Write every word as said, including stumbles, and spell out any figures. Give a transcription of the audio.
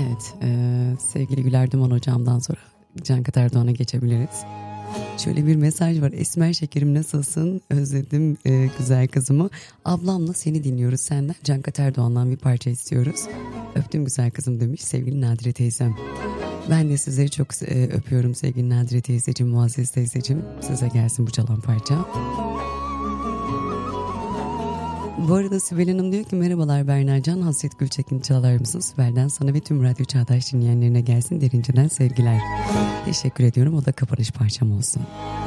Evet, e, sevgili Güler Duman hocamdan sonra Cankat Erdoğan'a geçebiliriz. Şöyle bir mesaj var. Esmer şekerim nasılsın? Özledim e, güzel kızımı. Ablamla seni dinliyoruz senden. Cankat Erdoğan'dan bir parça istiyoruz. Öptüm güzel kızım demiş sevgili Nadire teyzem. Ben de sizleri çok e, öpüyorum sevgili Nadire teyzeciğim, Muazzez teyzeciğim. Size gelsin bu çalan parça. Bu arada Sibel Hanım diyor ki merhabalar Bernacan, Hasret Gülçekin çalar mısın? Sibel'den sana ve tüm Radyo Çağdaş dinleyenlerine gelsin derinceden sevgiler. Teşekkür ediyorum, o da kapanış parçam olsun.